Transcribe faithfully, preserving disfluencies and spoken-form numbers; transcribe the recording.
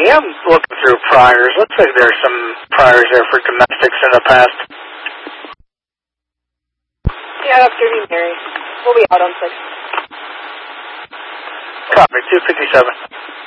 Yeah, I'm looking through priors. Looks like there's some priors there for domestics in the past. Yeah, after you, Mary. We'll be out on six. Copy, two fifty-seven.